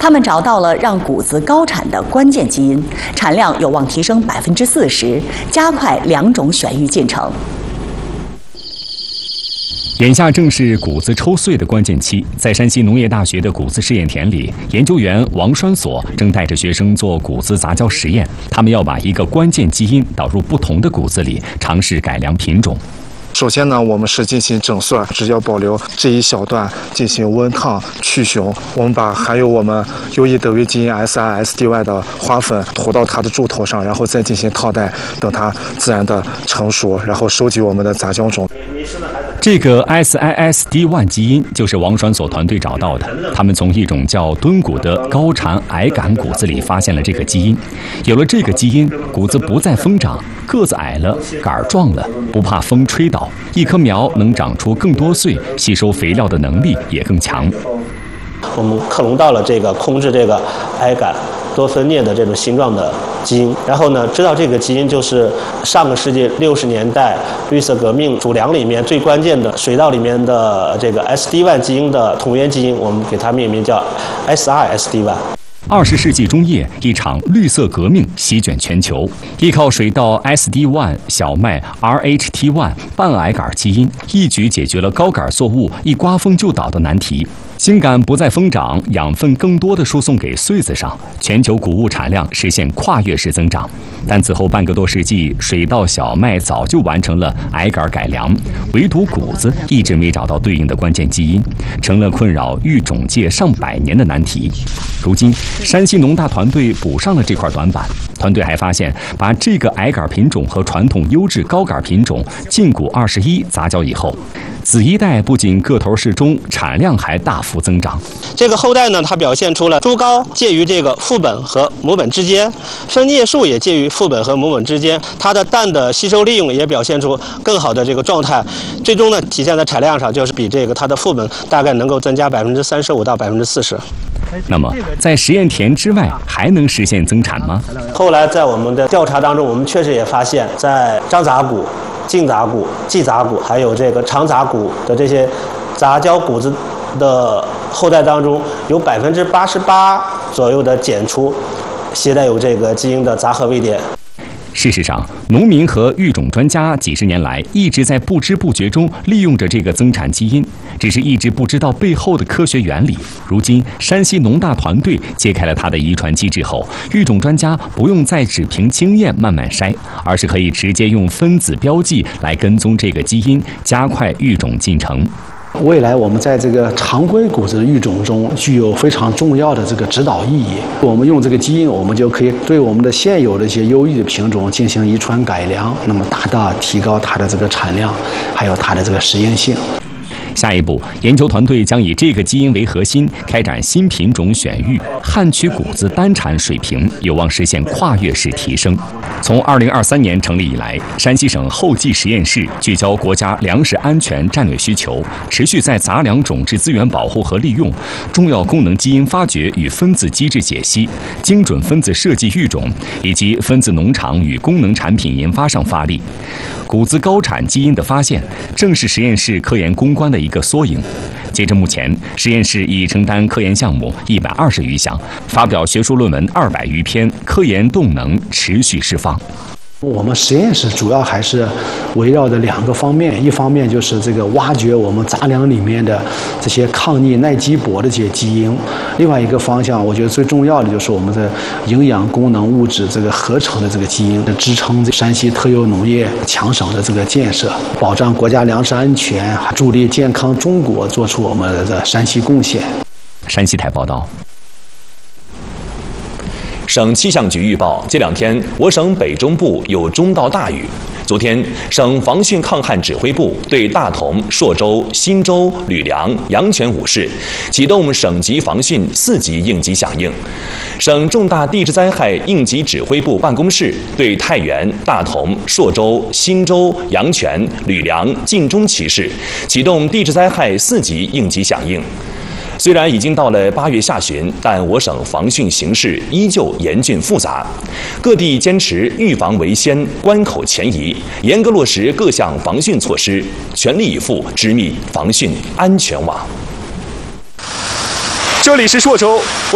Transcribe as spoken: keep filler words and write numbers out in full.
他们找到了让谷子高产的关键基因，产量有望提升百分之四十，加快两种选育进程。 眼下正是谷子抽穗的关键期，在山西农业大学的谷子试验田里，研究员王栓所正带着学生做谷子杂交实验。他们要把一个关键基因导入不同的谷子里，尝试改良品种。 首先呢，我们是进行整穗，只要保留这一小段进行温烫去雄。我们把含有我们优异德维基因 S I S D Y 的花粉涂到它的柱头上，然后再进行套袋，等它自然的成熟，然后收集我们的杂交种。 这个 S I S D Y 基因就是王栓所团队找到的。他们从一种叫敦谷的高产矮杆谷子里发现了这个基因。有了这个基因，谷子不再疯长，个子矮了，杆儿壮了，不怕风吹倒。 一棵苗能长出更多穗，吸收肥料的能力也更强。 我们克隆到了这个控制这个矮杆多分裂的这种形状的基因，然后呢，知道这个基因就是上个世纪六十年代绿色革命主粮里面最关键的水稻里面的这个 S D Y 基因的同源基因，我们给它命名叫 S R S D Y。 二十世纪中叶，一场绿色革命席卷全球。依靠水稻 S D Y、小麦 R H T Y 半矮杆基因，一举解决了高杆作物一刮风就倒的难题。茎杆不再疯长，养分更多的输送给穗子上，全球谷物产量实现跨越式增长。但此后半个多世纪，水稻、小麦早就完成了矮杆改良，唯独谷子一直没找到对应的关键基因，成了困扰育种界上百年的难题。如今，山西农大团队补上了这块短板。团队还发现，把这个矮杆品种和传统优质高杆品种劲谷二十一杂交以后，子一代不仅个头适中，产量还大幅增长。 这个后代呢，它表现出了株高介于这个父本和母本之间，分叶数也介于父本和母本之间，它的氮的吸收利用也表现出更好的这个状态。最终呢，体现在产量上，就是比这个它的父本大概能够增加百分之三十五到百分之四十。 那么，在实验田之外，还能实现增产吗？ 后来在我们的调查当中，我们确实也发现，在张杂谷、净杂谷、季杂谷，还有这个长杂谷的这些杂交谷子的后代当中，有百分之八十八左右的检出携带有这个基因的杂合位点。 事实上，农民和育种专家几十年来一直在不知不觉中利用着这个增产基因，只是一直不知道背后的科学原理。如今，山西农大团队揭开了它的遗传机制后，育种专家不用再只凭经验慢慢筛，而是可以直接用分子标记来跟踪这个基因，加快育种进程。 未来我们在这个常规谷子的育种中具有非常重要的这个指导意义。我们用这个基因，我们就可以对我们的现有的一些优异的品种进行遗传改良，那么大大提高它的这个产量，还有它的这个实验性。 下一步，研究团队将以这个基因为核心，开展新品种选育，汉区谷子单产水平有望实现跨越式提升。从二零二三年成立以来，山西省后继实验室聚焦国家粮食安全战略需求，持续在杂粮种质资源保护和利用、重要功能基因发掘与分子机制解析、精准分子设计育种以及分子农场与功能产品研发上发力。谷子高产基因的发现，正是实验室科研攻关的一个缩影。截至目前，实验室已承担科研项目一百二十余项，发表学术论文二百余篇，科研动能持续释放。 我们实验室主要还是围绕着两个方面，一方面就是这个挖掘我们杂粮里面的这些抗逆耐积薄的这些基因，另外一个方向，我觉得最重要的就是我们的营养功能物质这个合成的这个基因，支撑山西特有农业强省的这个建设，保障国家粮食安全，助力健康中国做出我们的山西贡献。 山西台报道。 省气象局预报，这两天我省北中部有中到大雨。昨天，省防汛抗旱指挥部对大同、朔州、忻州、吕梁、阳泉五市启动省级防汛四级应急响应。省重大地质灾害应急指挥部办公室对太原、大同、朔州、忻州、阳泉、吕梁、晋中七市启动地质灾害四级应急响应。 虽然已经到了八月下旬，但我省防汛形势依旧严峻复杂。各地坚持预防为先，关口前移，严格落实各项防汛措施，全力以赴织密防汛安全网。 这里是朔州。